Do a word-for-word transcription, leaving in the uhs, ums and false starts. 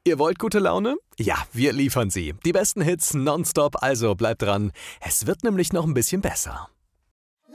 Ihr wollt gute Laune? Ja, wir liefern sie. Die besten Hits nonstop, also bleibt dran. Es wird nämlich noch ein bisschen besser.